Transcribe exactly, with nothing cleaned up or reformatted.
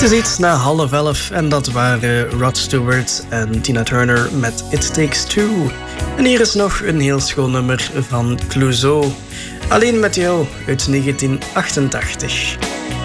Het is iets na half elf en dat waren Rod Stewart en Tina Turner met It Takes Two. En hier is nog een heel schoon nummer van Clouseau. Alleen met jou uit negentien achtentachtig.